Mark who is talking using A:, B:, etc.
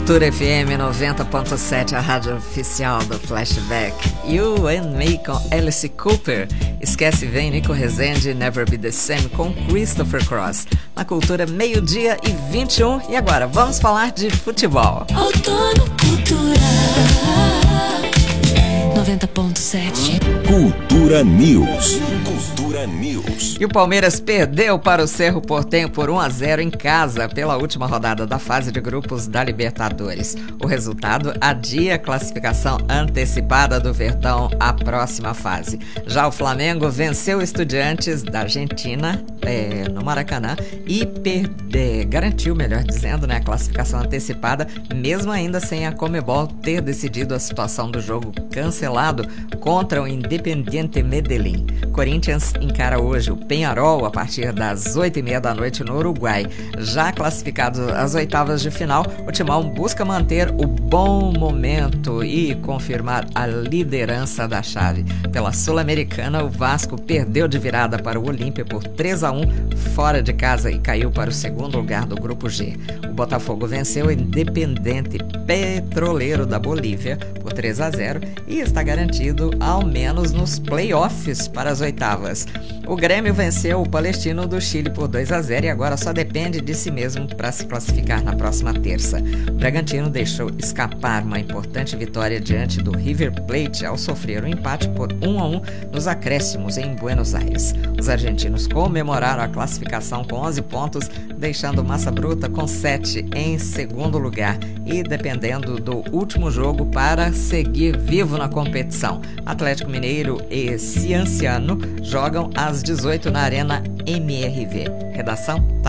A: Cultura FM 90.7, a rádio oficial do Flashback. You and Me com Alice Cooper. Esquece Vem, Nico Rezende, Never Be The Same com Christopher Cross. Na Cultura, 12:21. E agora, vamos falar de futebol.
B: Outono Cultura 90.7.
C: Cultura News. Cultura News.
A: E o Palmeiras perdeu para o Cerro Porteño por 1-0 em casa pela última rodada da fase de grupos da Libertadores. O resultado adia a classificação antecipada do Verdão à próxima fase. Já o Flamengo venceu o Estudiantes da Argentina no Maracanã e garantiu, melhor dizendo, a classificação antecipada, mesmo ainda sem a Conmebol ter decidido a situação do jogo cancelado contra o Independiente Medellín. Corinthians encara hoje o Peñarol a partir das 8h30 da noite no Uruguai. Já classificado às oitavas de final, o Timão busca manter o bom momento e confirmar a liderança da chave. Pela Sul-Americana, o Vasco perdeu de virada para o Olímpia por 3-1 fora de casa e caiu para o segundo lugar do Grupo G. O Botafogo venceu o Independente Petroleiro da Bolívia por 3-0 e está garantido ao menos nos playoffs para as oitavas. O Grêmio venceu o Palestino do Chile por 2-0 e agora só depende de si mesmo para se classificar na próxima terça. O Bragantino deixou escapar uma importante vitória diante do River Plate ao sofrer um empate por 1-1 nos acréscimos em Buenos Aires. Os argentinos comemoraram a classificação com 11 pontos, deixando Massa Bruta com 7 em segundo lugar e dependendo do último jogo para seguir vivo na competição. Atlético Mineiro e Cienciano jogam às 18 na Arena MRV. Redação